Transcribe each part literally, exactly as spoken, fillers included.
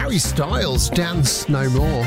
Harry Styles, Dance No More.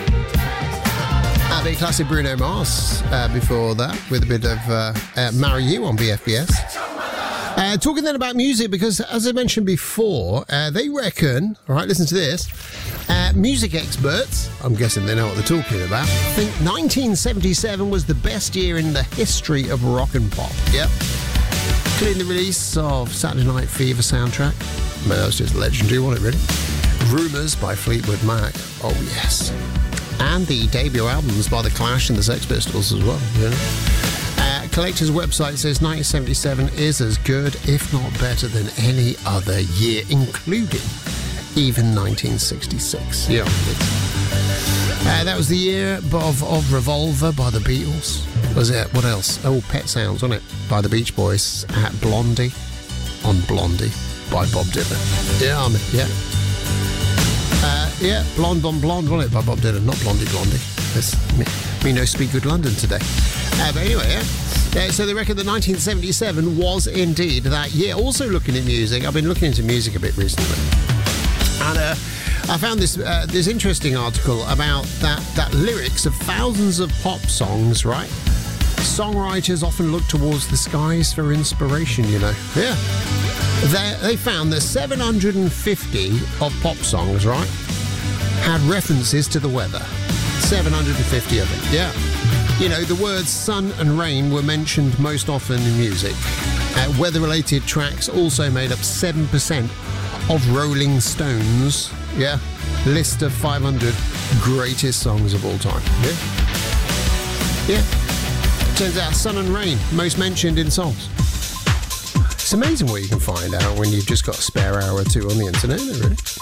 A bit classic Bruno Mars uh, before that, with a bit of uh, uh, Marry You on B F B S. Uh, talking then about music, because as I mentioned before, uh, they reckon, all right, listen to this, uh, music experts, I'm guessing they know what they're talking about, think nineteen seventy-seven was the best year in the history of rock and pop. Yep. Including the release of Saturday Night Fever soundtrack. Man, that was just legendary, wasn't it, really? Rumours by Fleetwood Mac. Oh, yes. And the debut albums by The Clash and the Sex Pistols as well, you know? Uh, Collector's website says nineteen seventy-seven is as good, if not better, than any other year, including even nineteen sixty-six. Yeah. Uh, that was the year of, of Revolver by the Beatles. Was it? What else? Oh, Pet Sounds, wasn't it? By the Beach Boys. At Blondie on Blondie by Bob Dylan. Yeah, I mean, yeah. Uh, yeah, Blonde on Blonde, wasn't it? By Bob Dylan, not Blondie Blondie. There's me, me no speak good London today. Uh, but anyway, yeah. Uh, so they reckon that nineteen seventy-seven was indeed that year. Also looking at music, I've been looking into music a bit recently. And uh, I found this uh, this interesting article about that, that lyrics of thousands of pop songs, right? Songwriters often look towards the skies for inspiration, you know. Yeah. They, they found that seven hundred fifty of pop songs, right, had references to the weather. seven hundred fifty of it, yeah. You know, the words sun and rain were mentioned most often in music. Uh, weather-related tracks also made up seven percent of Rolling Stones, yeah, list of five hundred greatest songs of all time. Yeah. Yeah. Turns out sun and rain, most mentioned in songs. It's amazing what you can find out when you've just got a spare hour or two on the internet, isn't it, really?